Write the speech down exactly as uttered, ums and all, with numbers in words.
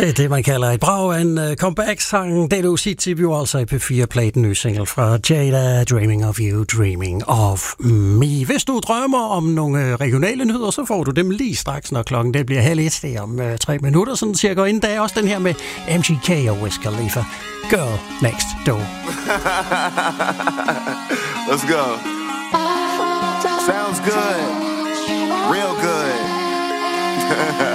Det er det, man kalder et brag af en uh, comeback-sang. Det du siger til jo altså i P fire-pladen ny single fra Jada, Dreaming of You, Dreaming of Me. Hvis du drømmer om nogle regionale nyheder, så får du dem lige straks, når klokken det bliver halv et. Det er om uh, tre minutter, sådan cirka inden. Der er også den her med M G K og Wiz Khalifa. Girl Next Door. Let's go. Sounds good. Real good.